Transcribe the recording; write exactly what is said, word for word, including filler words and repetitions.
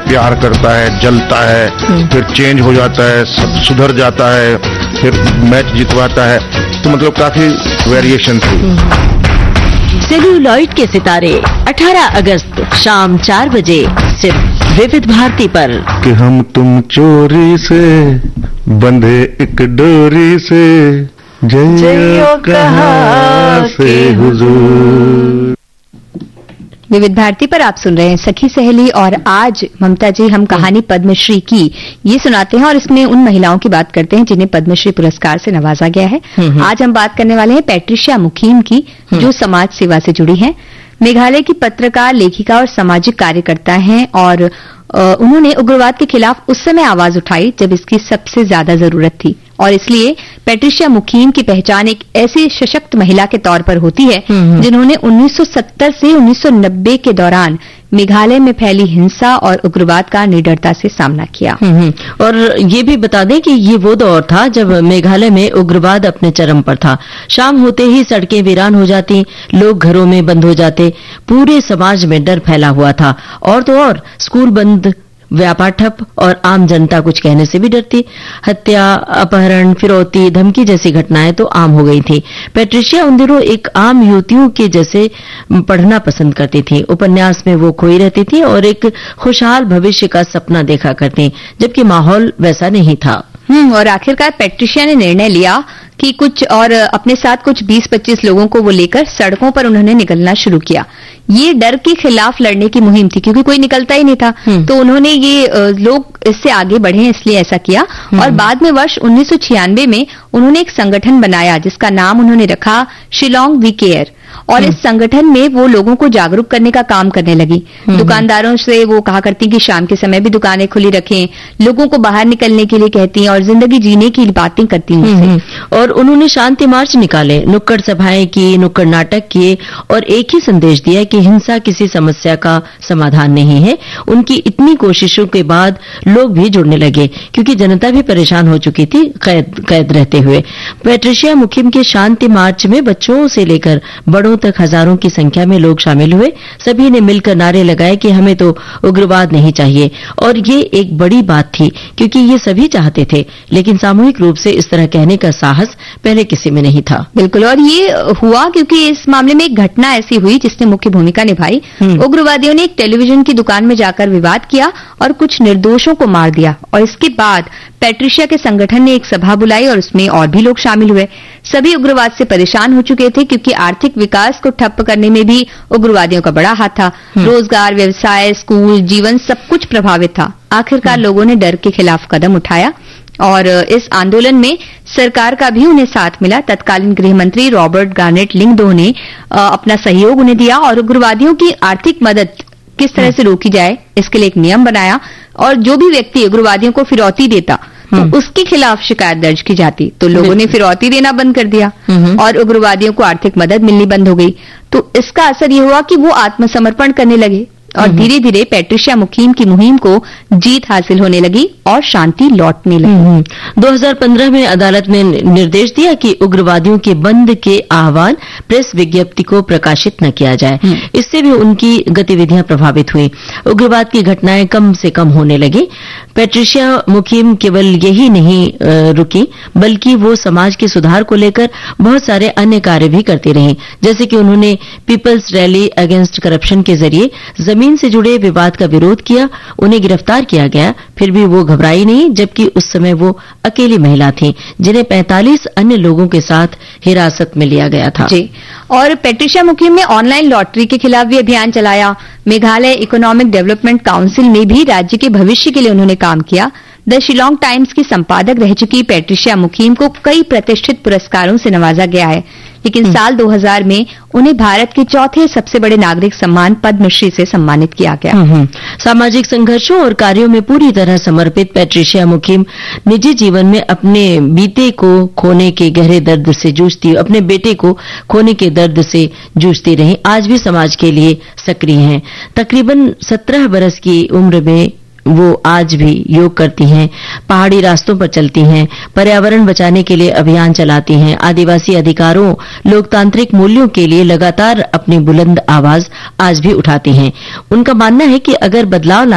प्यार करता है, जलता है, फिर चेंज हो जाता है, सब सुधर जाता है, फिर मैच जितवाता है। तो मतलब काफी वेरिएशन थी। सेल्यूलॉइड के सितारे अठारह अगस्त शाम चार बजे सिर्फ विविध भारती पर। कि हम तुम चोरी से बंधे एक डोरी से, जइयो कहाँ से हुजूर। विविध भारती पर आप सुन रहे हैं सखी सहेली, और आज ममता जी हम कहानी पद्मश्री की ये सुनाते हैं और इसमें उन महिलाओं की बात करते हैं जिन्हें पद्मश्री पुरस्कार से नवाजा गया है। आज हम बात करने वाले हैं पैट्रिशिया मुकीम की, जो समाज सेवा से जुड़ी हैं। मेघालय की पत्रकार, लेखिका और सामाजिक कार्यकर्ता हैं और उन्होंने उग्रवाद के खिलाफ उस समय आवाज उठाई जब इसकी सबसे ज्यादा जरूरत थी, और इसलिए पैट्रिशिया मुकीम की पहचान एक ऐसी सशक्त महिला के तौर पर होती है जिन्होंने उन्नीस सौ सत्तर से उन्नीस सौ नब्बे के दौरान मेघालय में फैली हिंसा और उग्रवाद का निडरता से सामना किया। और ये भी बता दें कि ये वो दौर था जब मेघालय में उग्रवाद अपने चरम पर था। शाम होते ही सड़कें वीरान हो जाती, लोग घरों में बंद हो जाते, पूरे समाज में डर फैला हुआ था। और तो और स्कूल बंद, व्यापार ठप और आम जनता कुछ कहने से भी डरती। हत्या, अपहरण, फिरौती, धमकी जैसी घटनाएं तो आम हो गई थी। पैट्रिशिया उन दिनों एक आम युवतियों के जैसे पढ़ना पसंद करती थी। उपन्यास में वो खोई रहती थी और एक खुशहाल भविष्य का सपना देखा करती, जबकि माहौल वैसा नहीं था। हम्म और आखिरकार पैट्रिशिया ने निर्णय लिया कि कुछ और अपने साथ कुछ बीस पच्चीस लोगों को वो लेकर सड़कों पर उन्होंने निकलना शुरू किया। ये डर के खिलाफ लड़ने की मुहिम थी, क्योंकि कोई निकलता ही नहीं था। तो उन्होंने ये लोग इससे आगे बढ़े इसलिए ऐसा किया। और बाद में वर्ष उन्नीस सौ छियानवे में उन्होंने एक संगठन बनाया जिसका नाम उन्होंने रखा शिलोंग वी केयर, और इस संगठन में वो लोगों को जागरूक करने का काम करने लगी। दुकानदारों से वो कहा करती कि शाम के समय भी दुकानें खुली रखें, लोगों को बाहर निकलने के लिए कहती हैं और जिंदगी जीने की बातें करती हैं। और उन्होंने शांति मार्च निकाले, नुक्कड़ सभाएं की, नुक्कड़ नाटक किए और एक ही संदेश दिया कि हिंसा किसी समस्या का समाधान नहीं है। उनकी इतनी कोशिशों के बाद लोग भी जुड़ने लगे, क्योंकि जनता भी परेशान हो चुकी थी कैद कैद रहते हुए। पैट्रिशिया मुकीम के शांति मार्च में बच्चों से लेकर बड़ों तक हजारों की संख्या में लोग शामिल हुए। सभी ने मिलकर नारे लगाए कि हमें तो उग्रवाद नहीं चाहिए। और ये एक बड़ी बात थी, क्योंकि ये सभी चाहते थे, लेकिन सामूहिक रूप से इस तरह कहने का साहस पहले किसी में नहीं था। बिल्कुल, और ये हुआ क्योंकि इस मामले में एक घटना ऐसी हुई जिसने मुख्य भूमिका निभाई। उग्रवादियों ने एक टेलीविजन की दुकान में जाकर विवाद किया और कुछ निर्दोषों को मार दिया। और इसके बाद पैट्रिशिया के संगठन ने एक सभा बुलाई और उसमें और भी लोग शामिल हुए। सभी उग्रवाद से परेशान हो चुके थे, क्योंकि आर्थिक विकास को ठप्प करने में भी उग्रवादियों का बड़ा हाथ था। रोजगार, व्यवसाय, स्कूल, जीवन सब कुछ प्रभावित था। आखिरकार लोगों ने डर के खिलाफ कदम उठाया और इस आंदोलन में सरकार का भी उन्हें साथ मिला। तत्कालीन गृह मंत्री रॉबर्ट गार्नेट लिंगडो ने अपना सहयोग उन्हें दिया और उग्रवादियों की आर्थिक मदद किस तरह से रोकी जाए इसके लिए एक नियम बनाया। और जो भी व्यक्ति उग्रवादियों को फिरौती देता तो उसके खिलाफ शिकायत दर्ज की जाती। तो लोगों ने फिरौती देना बंद कर दिया और उग्रवादियों को आर्थिक मदद मिलनी बंद हो गई। तो इसका असर ये हुआ कि वो आत्मसमर्पण करने लगे और धीरे धीरे पैट्रिशिया मुकीम की मुहिम को जीत हासिल होने लगी और शांति लौटने लगी। दो हज़ार पंद्रह में अदालत ने निर्देश दिया कि उग्रवादियों के बंद के आह्वान प्रेस विज्ञप्ति को प्रकाशित न किया जाए। इससे भी उनकी गतिविधियां प्रभावित हुई, उग्रवाद की घटनाएं कम से कम होने लगी। पैट्रिशिया मुकीम केवल यही नहीं रुकी, बल्कि वो समाज के सुधार को लेकर बहुत सारे अन्य कार्य भी करती रही। जैसे कि उन्होंने पीपल्स रैली अगेंस्ट करप्शन के जरिए जमीन से जुड़े विवाद का विरोध किया। उन्हें गिरफ्तार किया गया, फिर भी वो घबराई नहीं, जबकि उस समय वो अकेली महिला थी जिन्हें पैंतालीस अन्य लोगों के साथ हिरासत में लिया गया था। जी, और पैट्रिशिया मुकीम ने ऑनलाइन लॉटरी के खिलाफ भी अभियान चलाया। मेघालय इकोनॉमिक डेवलपमेंट काउंसिल में भी राज्य के भविष्य के लिए उन्होंने काम किया। द शिलोंग टाइम्स की संपादक रह चुकी पैट्रिशिया मुकीम को कई प्रतिष्ठित पुरस्कारों से नवाजा गया है, लेकिन साल दो हज़ार में उन्हें भारत के चौथे सबसे बड़े नागरिक सम्मान पद्मश्री से सम्मानित किया गया। सामाजिक संघर्षों और कार्यों में पूरी तरह समर्पित पैट्रिशिया मुकीम निजी जीवन में अपने बीते को खोने के गहरे दर्द से जूझती, अपने बेटे को खोने के दर्द से जूझती रही। आज भी समाज के लिए सक्रिय हैं। तकरीबन सत्रह बरस की उम्र में वो आज भी योग करती हैं, पहाड़ी रास्तों पर चलती हैं, पर्यावरण बचाने के लिए अभियान चलाती हैं, आदिवासी अधिकारों, लोकतांत्रिक मूल्यों के लिए लगातार अपनी बुलंद आवाज आज भी उठाती हैं। उनका मानना है कि अगर बदलाव